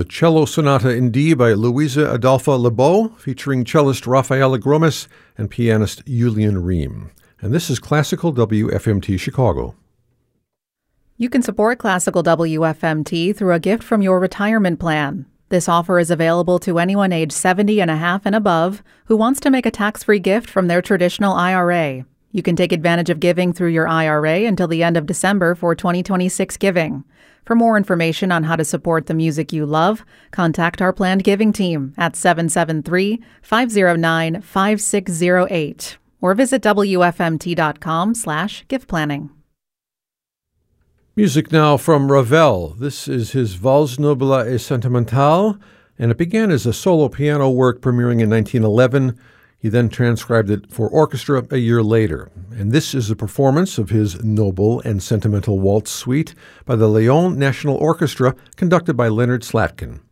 The Cello Sonata in D by Luisa Adolfa Lebeau, featuring cellist Rafaela Gromes and pianist Julian Ream. And this is Classical WFMT Chicago. You can support Classical WFMT through a gift from your retirement plan. This offer is available to anyone age 70 and a half and above who wants to make a tax-free gift from their traditional IRA. You can take advantage of giving through your IRA until the end of December for 2026 giving. For more information on how to support the music you love, contact our planned giving team at 773-509-5608 or visit wfmt.com/gift planning. Music now from Ravel. This is his Valse Noble et Sentimentale, and it began as a solo piano work premiering in 1911. He then transcribed it for orchestra a year later. And this is a performance of his Noble and Sentimental Waltz Suite by the Lyon National Orchestra, conducted by Leonard Slatkin.